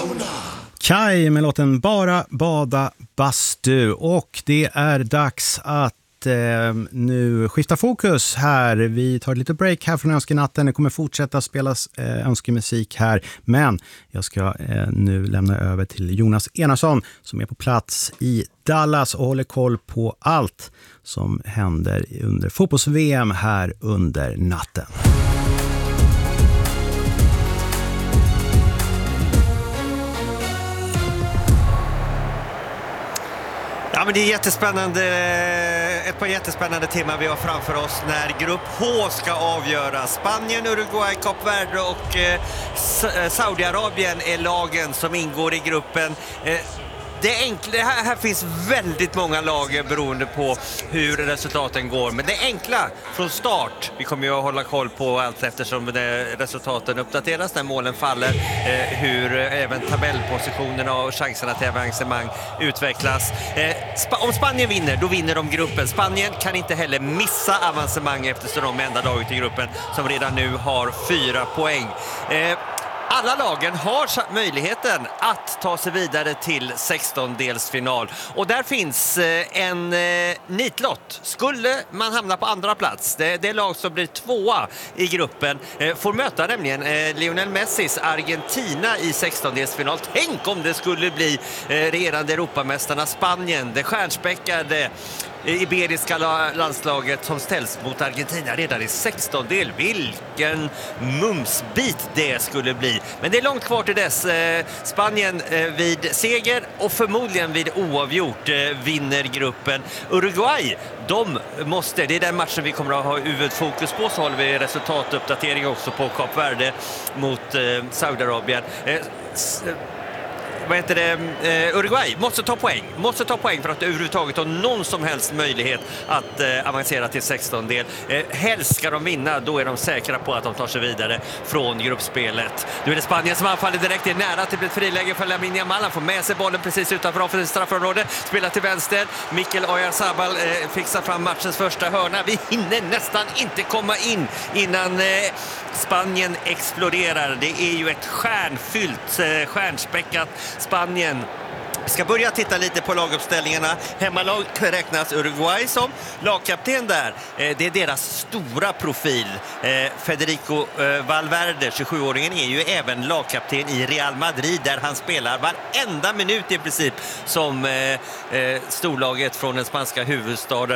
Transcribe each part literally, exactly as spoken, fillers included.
Kai med låten Bara bada bastu, och det är dags att eh, nu skifta fokus här. Vi tar lite break här från Önskenatten. Det kommer fortsätta spelas eh, önskemusik här, men jag ska eh, nu lämna över till Jonas Enarsson som är på plats i Dallas och håller koll på allt som händer under fotbolls-V M här under natten. Ja, men det är jättespännande, ett par jättespännande timmar vi har framför oss när grupp H ska avgöras. Spanien, Uruguay, Kap Verde och eh, Saudiarabien är lagen som ingår i gruppen. Eh, Det enkla, här, här finns väldigt många lag beroende på hur resultaten går. Men det enkla från start, vi kommer ju att hålla koll på allt eftersom det, resultaten uppdateras när målen faller. Eh, hur även tabellpositionerna och chanserna till avancemang utvecklas. Eh, Sp- om Spanien vinner, då vinner de gruppen. Spanien kan inte heller missa avancemang eftersom de är enda laget i gruppen som redan nu har fyra poäng. Eh, Alla lagen har möjligheten att ta sig vidare till sextondelsfinal. Och där finns en eh, nitlott. Skulle man hamna på andra plats, det, det lag som blir tvåa i gruppen, eh, får möta nämligen eh, Lionel Messis Argentina i sextondelsfinal. Tänk om det skulle bli eh, regerande Europamästarna Spanien, det stjärnspäckade iberiska landslaget som ställs mot Argentina redan i sextondel. Vilken mumsbit det skulle bli. Men det är långt kvar till dess. Spanien vid seger och förmodligen vid oavgjort vinner gruppen. Uruguay, de måste, det är den matchen vi kommer att ha huvudfokus på, så håller vi resultatuppdatering också på Kap Verde mot Saudiarabien. Vad heter det? Uh, Uruguay måste ta poäng. Måste ta poäng för att överhuvudtaget ha någon som helst möjlighet att uh, avancera till sextondel. Uh, helst ska de vinna, då är de säkra på att de tar sig vidare från gruppspelet. Nu är det Spanien som anfaller direkt. Det är nära till ett friläge för Lamine Yamal. Han får med sig bollen precis utanför offensivt straffområde. Spelar till vänster. Mikel Oyarzabal uh, fixar fram matchens första hörna. Vi hinner nästan inte komma in innan uh, Spanien exploderar. Det är ju ett stjärnfyllt, uh, stjärnspäckat Spanien. Vi ska börja titta lite på laguppställningarna. Hemmalag räknas Uruguay som lagkapten där. Det är deras stora profil. Federico Valverde, tjugosjuåringen, är ju även lagkapten i Real Madrid där han spelar varenda minut i princip som storlaget från den spanska huvudstaden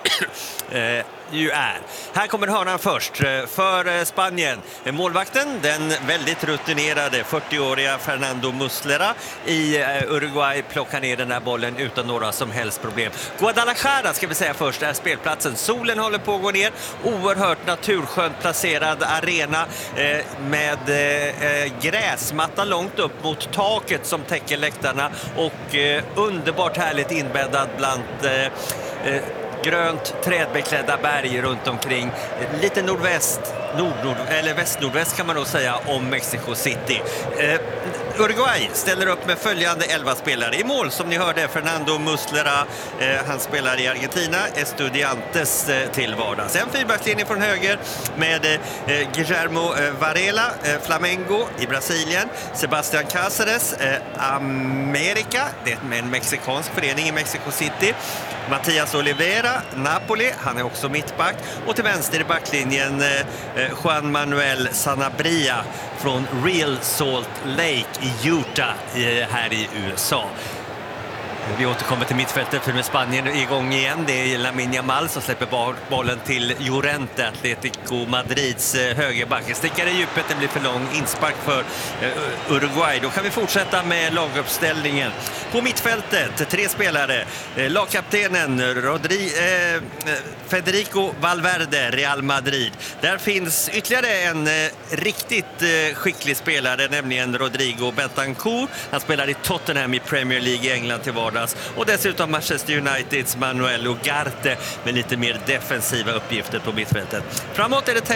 ju är. Här kommer hörnan först för Spanien. Målvakten, den väldigt rutinerade fyrtioåriga Fernando Muslera i Uruguay, plockar ner den här bollen utan några som helst problem. Guadalajara ska vi säga först, är spelplatsen. Solen håller på att gå ner. Oerhört naturskönt placerad arena eh, med eh, gräsmatta långt upp mot taket som täcker läktarna och eh, underbart härligt inbäddad bland eh, eh, grönt trädbeklädda berg runt omkring. Lite nordväst, nord, nord, eller väst-nordväst kan man nog säga om Mexico City. Eh, Uruguay ställer upp med följande elva spelare i mål. Som ni hörde, Fernando Muslera, eh, han spelar i Argentina, Estudiantes eh, till vardags. En fyrbackslinje från höger med eh, Guillermo eh, Varela, eh, Flamengo i Brasilien, Sebastián Cáceres, eh, America, det är en mexikansk förening i Mexico City, Matías Olivera, Napoli, han är också mittback, och till vänster i backlinjen eh, Juan Manuel Sanabria från Real Salt Lake i Utah eh, här i U S A. Vi återkommer till mittfältet för med Spanien igång igen. Det är Lamine Yamal som släpper bollen till Llorente, Atletico Madrids högerback. Stickar i djupet, den blir för lång. Inspark för Uruguay. Då kan vi fortsätta med laguppställningen. På mittfältet, tre spelare. Lagkaptenen Rodri, eh, Federico Valverde, Real Madrid. Där finns ytterligare en eh, riktigt eh, skicklig spelare, nämligen Rodrigo Bentancur. Han spelar i Tottenham i Premier League i England till vardags. Och dessutom Manchester Uniteds Manuel Ugarte med lite mer defensiva uppgifter på mittfältet. Framåt är det